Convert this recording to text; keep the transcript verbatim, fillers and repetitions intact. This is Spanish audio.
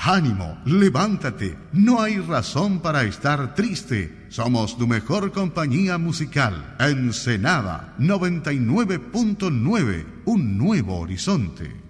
Ánimo, levántate, no hay razón para estar triste. Somos tu mejor compañía musical. Ensenada noventa y nueve punto nueve, un nuevo horizonte.